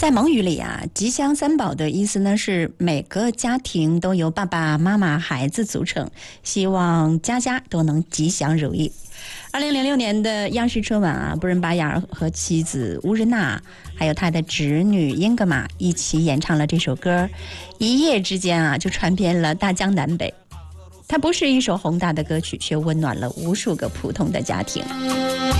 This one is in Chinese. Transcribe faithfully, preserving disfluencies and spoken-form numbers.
在蒙语里啊，吉祥三宝的意思呢是每个家庭都由爸爸妈妈孩子组成，希望家家都能吉祥如意。二零零六年的央视春晚啊，布仁巴雅尔和妻子乌日娜还有他的侄女英格玛一起演唱了这首歌，一夜之间啊就传遍了大江南北。它不是一首宏大的歌曲，却温暖了无数个普通的家庭。